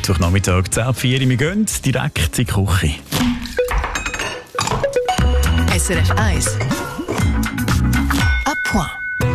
Mittwochnachmittag 10:04 Uhr. Wir gehen direkt in die Küche. SRF 1 à point.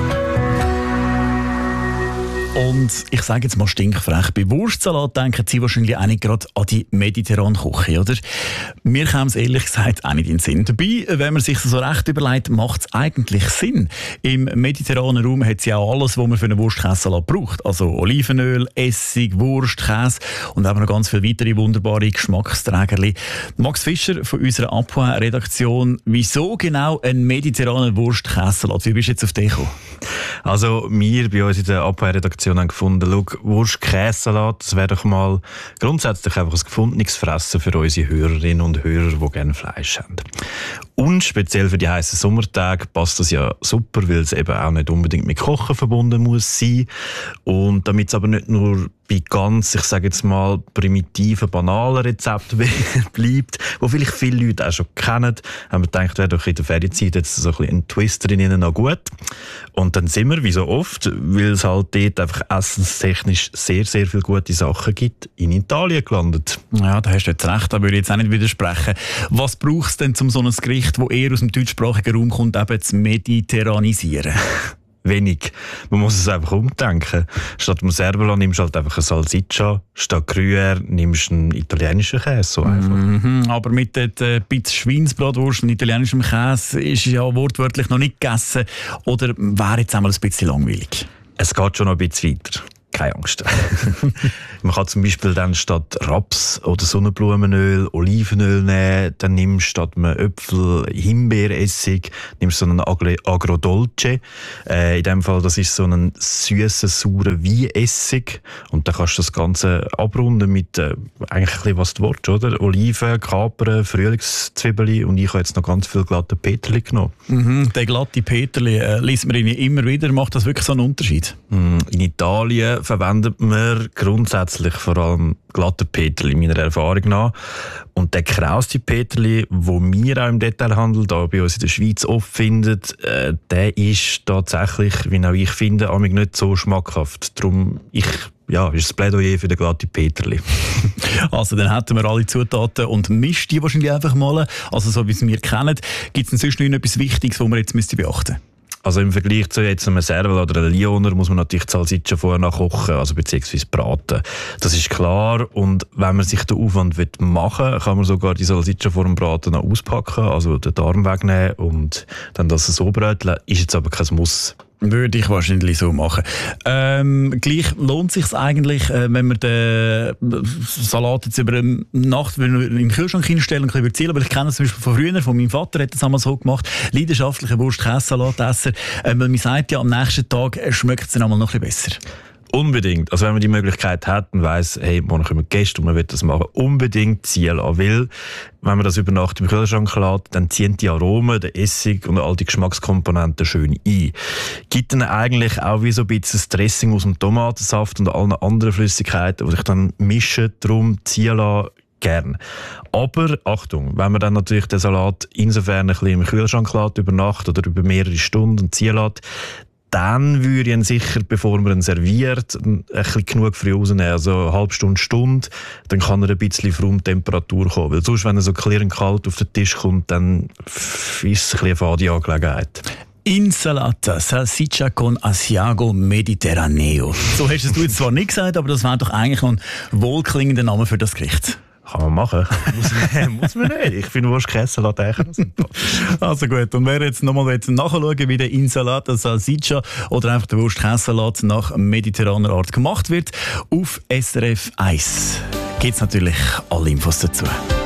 Und ich sage jetzt mal stinkfrech, bei Wurstsalat denken Sie wahrscheinlich auch nicht gerade an die mediterrane Küche, oder? Mir kam es ehrlich gesagt auch nicht in den Sinn. Dabei, wenn man sich so recht überlegt, macht es eigentlich Sinn. Im mediterranen Raum hat es ja auch alles, was man für einen Wurstkäsesalat braucht. Also Olivenöl, Essig, Wurst, Käse und eben noch ganz viele weitere wunderbare Geschmacksträgerli. Max Fischer von unserer Apoint-Redaktion. Wieso genau ein mediterraner Wurstkäsesalat? Wie bist du jetzt auf den gekommen? Also wir bei uns in der Apoint-Redaktion haben gefunden, Wurst-Käsesalat, das wäre doch mal grundsätzlich einfach ein gefundenes Fressen für unsere Hörerinnen und Hörer, die gerne Fleisch haben. Und speziell für die heißen Sommertage passt das ja super, weil es eben auch nicht unbedingt mit Kochen verbunden muss sein. Und damit es aber nicht nur bei ganz, ich sage jetzt mal, primitiven, banalen Rezepten bleibt, wo vielleicht viele Leute auch schon kennen, haben wir gedacht, wäre doch in der Ferienzeit jetzt so ein bisschen ein Twist drin noch gut. Und dann sind wir, wie so oft, weil es halt dort einfach essenstechnisch sehr, sehr viele gute Sachen gibt, in Italien gelandet. Ja, da hast du jetzt recht, da würde ich jetzt auch nicht widersprechen. Was braucht es denn, um so ein Gericht, das eher aus dem deutschsprachigen Raum kommt, eben zu mediterranisieren? Wenig. Man muss es einfach umdenken. Statt Mozzarella nimmst du halt einfach eine Salsiccia, statt Gruyère nimmst du einen italienischen Käse. So einfach. Aber mit der bisschen Schweinsbratwurst und italienischem Käse ist ja wortwörtlich noch nicht gegessen. Oder wäre jetzt einmal ein bisschen langweilig? Es geht schon noch ein bisschen weiter. Keine Angst. Man kann zum Beispiel dann statt Raps- oder Sonnenblumenöl Olivenöl nehmen. Dann nimmst du statt einem Äpfel Himbeeressig, nimmst so einen Agrodolce. In dem Fall, das ist so ein süßer, saurer Weinessig. Und dann kannst du das Ganze abrunden mit eigentlich ein bisschen, was du willst, oder? Oliven, Kapern, Frühlingszwiebeln und ich habe jetzt noch ganz viel glatte Peterli genommen. Der glatte Peterli liest man immer wieder. Macht das wirklich so einen Unterschied? In Italien verwendet man grundsätzlich vor allem glatte Peterli, meiner Erfahrung nach. Und der krauste Peterli, den wir auch im Detailhandel da bei uns in der Schweiz oft finden, der ist tatsächlich, wie auch ich finde, nicht so schmackhaft. Darum ist das Plädoyer für den glatten Peterli. Also dann hätten wir alle Zutaten und mischt die wahrscheinlich einfach mal. Also so wie es wir kennen. Gibt es sonst noch etwas Wichtiges, was man jetzt beachten müsste? Also im Vergleich zu jetzt einem Serval oder einem Lioner muss man natürlich die Salsiccia vorher nachkochen, also beziehungsweise braten. Das ist klar. Und wenn man sich den Aufwand machen will, kann man sogar die Salsiccia vor dem Braten noch auspacken, also den Darm wegnehmen und dann das so bröteln. Ist jetzt aber kein Muss. Würde ich wahrscheinlich so machen. Gleich lohnt es sich eigentlich, wenn wir den Salat jetzt über eine Nacht in den Kühlschrank hinstellen und ein bisschen zielen. Aber ich kenne das zum Beispiel von früher, von meinem Vater hat das einmal so gemacht. Leidenschaftlicher Wurst-Käse-Salatesser. Man sagt ja, am nächsten Tag schmeckt es dann einmal noch ein bisschen besser. Unbedingt. Also wenn man die Möglichkeit hat und weiss, hey, morgen kommen Gäste und man will das machen, unbedingt ziehen lassen. Weil, wenn man das über Nacht im Kühlschrank lässt, dann ziehen die Aromen, der Essig und all die Geschmackskomponenten schön ein. Gibt dann eigentlich auch wie so ein bisschen das Dressing aus dem Tomatensaft und allen anderen Flüssigkeiten, die sich dann mischen, darum ziehen lassen, gern. Aber Achtung, wenn man dann natürlich den Salat insofern ein bisschen im Kühlschrank lässt, über Nacht oder über mehrere Stunden ziehen lässt, dann würde ich ihn sicher, bevor man ihn serviert, ein bisschen genug früh rausnehmen. Also eine halbe Stunde, dann kann er ein bisschen auf Raumtemperatur kommen. Weil sonst, wenn er so klirrend kalt auf den Tisch kommt, dann ist es ein bisschen eine fade Angelegenheit. Insalata, Salsiccia con Asiago Mediterraneo. So hast du es jetzt zwar nicht gesagt, aber das wäre doch eigentlich noch ein wohlklingender Name für das Gericht. Kann man machen. Muss man nicht. Ich finde Wurst-Käsesalat eigentlich sympathisch. Also gut, und wer jetzt nochmal nachschauen wie der Insalata Salsiccia oder einfach der Wurst-Käsesalat nach mediterraner Art gemacht wird, auf SRF 1 gibt es natürlich alle Infos dazu.